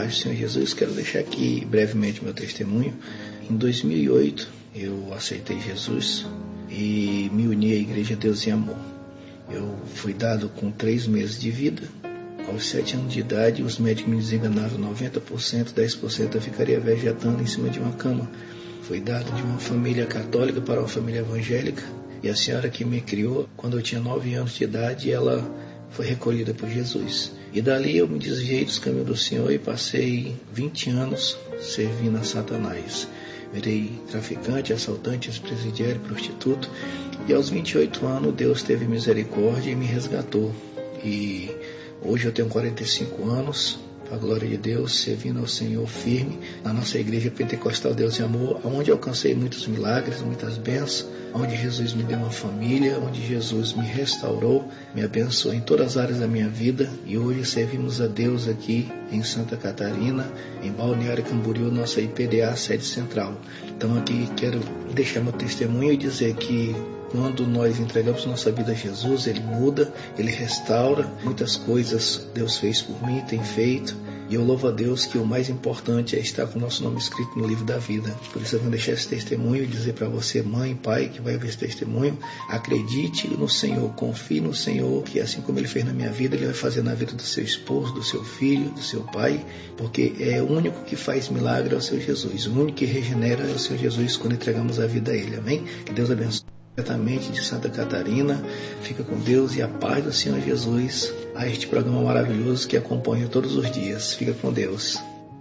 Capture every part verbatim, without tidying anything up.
paz do Senhor Jesus, quero deixar aqui brevemente meu testemunho. Em dois mil e oito eu aceitei Jesus e me uni à Igreja Deus em Amor. Eu fui dado com três meses de vida. Aos sete anos de idade, os médicos me desenganaram noventa por cento, dez por cento eu ficaria vegetando em cima de uma cama. Fui dado de uma família católica para uma família evangélica e a senhora que me criou, quando eu tinha nove anos de idade, ela foi recolhida por Jesus. E dali eu me desviei dos caminhos do Senhor e passei vinte anos servindo a Satanás. Virei traficante, assaltante, ex-presidiário, prostituto. E aos vinte e oito anos Deus teve misericórdia e me resgatou. E hoje eu tenho quarenta e cinco anos, para a glória de Deus, servindo ao Senhor firme na nossa Igreja Pentecostal Deus e Amor, onde alcancei muitos milagres, muitas bênçãos, onde Jesus me deu uma família, onde Jesus me restaurou, me abençoou em todas as áreas da minha vida, e hoje servimos a Deus aqui em Santa Catarina, em Balneário Camboriú, nossa I P D A sede central. Então aqui quero deixar meu testemunho e dizer que quando nós entregamos nossa vida a Jesus, Ele muda, Ele restaura. Muitas coisas Deus fez por mim, tem feito. E eu louvo a Deus que o mais importante é estar com o nosso nome escrito no livro da vida. Por isso eu vou deixar esse testemunho e dizer para você, mãe, pai, que vai ver esse testemunho, acredite no Senhor, confie no Senhor, que assim como Ele fez na minha vida, Ele vai fazer na vida do seu esposo, do seu filho, do seu pai, porque é o único que faz milagre é o Senhor Jesus. O único que regenera é o Senhor Jesus quando entregamos a vida a Ele. Amém? Que Deus abençoe. Diretamente de Santa Catarina, fica com Deus e a paz do Senhor Jesus a este programa maravilhoso que acompanha todos os dias. Fica com Deus.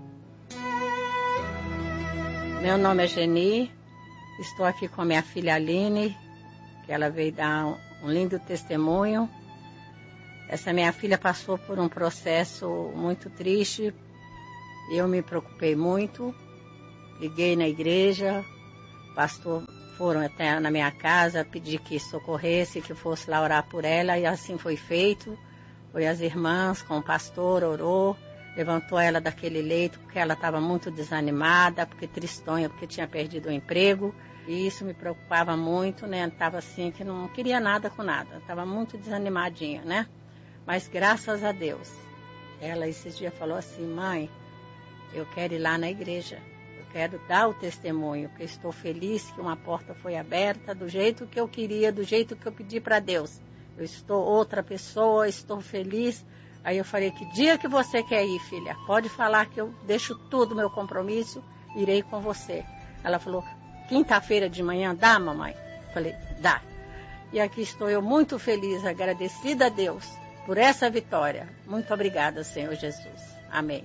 Meu nome é Geni, estou aqui com a minha filha Aline, que ela veio dar um, um lindo testemunho. Essa minha filha passou por um processo muito triste, eu me preocupei muito, liguei na igreja, pastor foram até na minha casa pedir que socorresse, que fosse lá orar por ela, e assim foi feito. Foi as irmãs com o pastor, orou, levantou ela daquele leito, porque ela estava muito desanimada, porque tristonha, porque tinha perdido o emprego, e isso me preocupava muito, né? Estava assim, que não queria nada com nada, estava muito desanimadinha, né? Mas graças a Deus, ela esses dias falou assim, mãe, eu quero ir lá na igreja. Quero dar o testemunho, que estou feliz que uma porta foi aberta do jeito que eu queria, do jeito que eu pedi para Deus. Eu estou outra pessoa, estou feliz. Aí eu falei, que dia que você quer ir, filha? Pode falar que eu deixo tudo, meu compromisso, irei com você. Ela falou, quinta-feira de manhã, dá, mamãe? Eu falei, dá. E aqui estou eu muito feliz, agradecida a Deus por essa vitória. Muito obrigada, Senhor Jesus. Amém.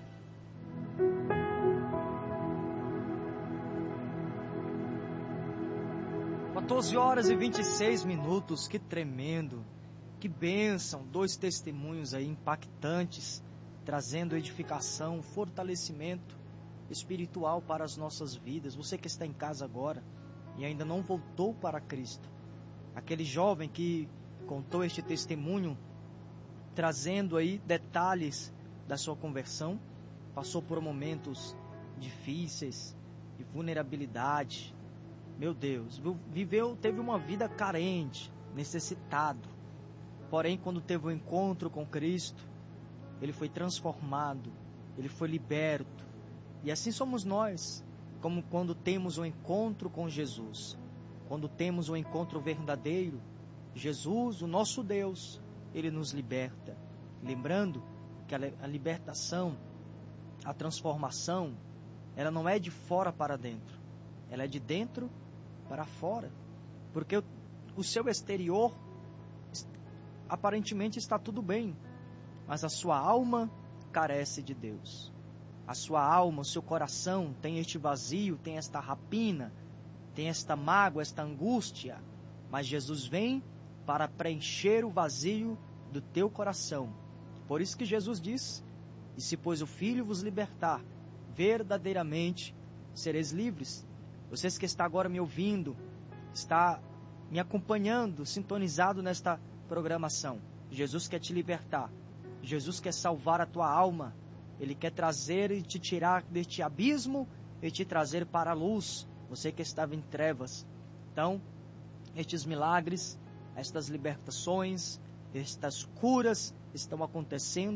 quatorze horas e vinte e seis minutos, que tremendo, que bênção, dois testemunhos aí impactantes, trazendo edificação, fortalecimento espiritual para as nossas vidas. Você que está em casa agora e ainda não voltou para Cristo, aquele jovem que contou este testemunho, trazendo aí detalhes da sua conversão, passou por momentos difíceis, de vulnerabilidade. Meu Deus, viveu, teve uma vida carente, necessitado. Porém, quando teve o um encontro com Cristo, ele foi transformado, ele foi liberto. E assim somos nós, como quando temos um encontro com Jesus. Quando temos um encontro verdadeiro, Jesus, o nosso Deus, Ele nos liberta. Lembrando que a libertação, a transformação, ela não é de fora para dentro, ela é de dentro para fora, porque o, o seu exterior aparentemente está tudo bem, mas a sua alma carece de Deus. A sua alma, o seu coração tem este vazio, tem esta rapina, tem esta mágoa, esta angústia, mas Jesus vem para preencher o vazio do teu coração. Por isso que Jesus diz, e se pois o Filho vos libertar, verdadeiramente sereis livres. Vocês que estão agora me ouvindo, está me acompanhando, sintonizado nesta programação. Jesus quer te libertar. Jesus quer salvar a tua alma. Ele quer trazer e te tirar deste abismo e te trazer para a luz. Você que estava em trevas. Então, estes milagres, estas libertações, estas curas estão acontecendo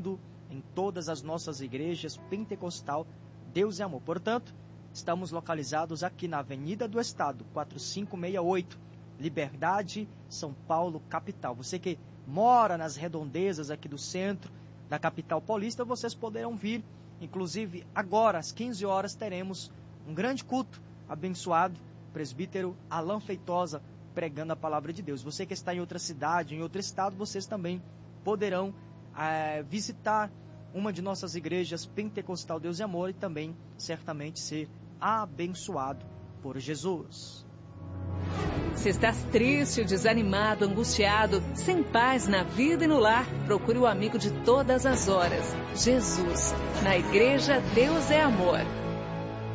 em todas as nossas igrejas pentecostal Deus é Amor. Portanto, estamos localizados aqui na Avenida do Estado, quatro cinco seis oito, Liberdade, São Paulo, capital. Você que mora nas redondezas aqui do centro, da capital paulista, vocês poderão vir. Inclusive, agora, às quinze horas, teremos um grande culto abençoado, presbítero Alain Feitosa, pregando a palavra de Deus. Você que está em outra cidade, em outro estado, vocês também poderão é, visitar uma de nossas igrejas pentecostal Deus e Amor e também, certamente, ser abençoado por Jesus. Se estás triste, desanimado, angustiado, sem paz na vida e no lar, procure o amigo de todas as horas, Jesus, na Igreja Deus é Amor.